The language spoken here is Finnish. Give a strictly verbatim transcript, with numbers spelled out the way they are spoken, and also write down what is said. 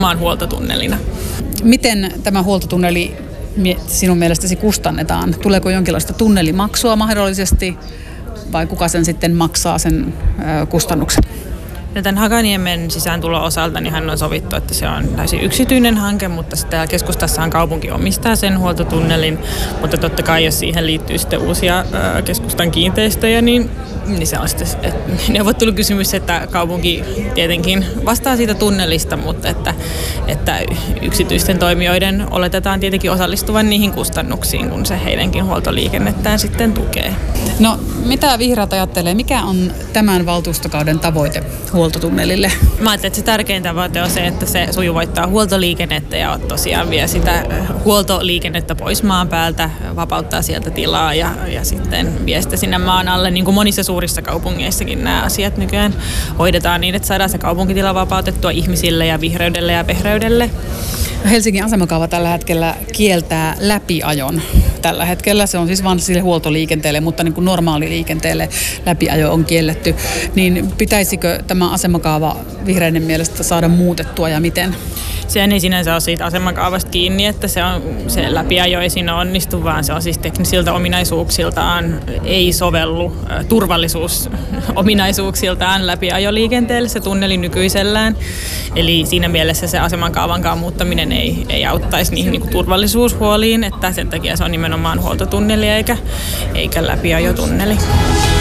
maan huoltotunnelina. Miten tämä huoltotunneli sinun mielestäsi kustannetaan? Tuleeko jonkinlaista tunnelimaksua mahdollisesti vai kuka sen sitten maksaa sen kustannuksen? Ja tämän Hakaniemen sisääntulo osalta niin hän on sovittu, että se on täysin yksityinen hanke, mutta sitten keskustassahan kaupunki omistaa sen huoltotunnelin. Mutta totta kai, jos siihen liittyy sitten uusia ää, keskustan kiinteistöjä, niin, niin se on sitten neuvottelukysymys, että kaupunki tietenkin vastaa siitä tunnelista, mutta että, että yksityisten toimijoiden oletetaan tietenkin osallistuvan niihin kustannuksiin, kun se heidänkin huoltoliikennettään sitten tukee. No, mitä vihreät ajattelee? Mikä on tämän valtuustokauden tavoite huoltotunnelille? Mä ajattelin, että se tärkein tavoite on se, että se sujuvoittaa huoltoliikennettä ja tosiaan vie sitä huoltoliikennettä pois maan päältä, vapauttaa sieltä tilaa ja, ja sitten vie sitä sinne maan alle. Niin kuin monissa suurissa kaupungeissakin nämä asiat nykyään hoidetaan niin, että saadaan se kaupunkitila vapautettua ihmisille ja vihreydelle ja pehreydelle. Helsingin asemakaava tällä hetkellä kieltää läpiajon. Tällä hetkellä se on siis vain sille huoltoliikenteelle, mutta niin kuin normaaliliikenteelle läpiajo on kielletty. Niin pitäisikö tämä asemakaava vihreiden mielestä saada muutettua ja miten? Sehän ei sinänsä ole siitä asemakaavasta kiinni, että se, on, se läpiajo ei siinä onnistu, vaan se on siis teknisiltä ominaisuuksiltaan ei sovellu turvallisuusominaisuuksiltaan läpiajoliikenteelle se tunneli nykyisellään. Eli siinä mielessä se asemakaavankaan muuttaminen ei, ei auttaisi niihin niin kuin turvallisuushuoliin, että sen takia se on nimenomaan huoltotunneli eikä, eikä läpiajotunneli.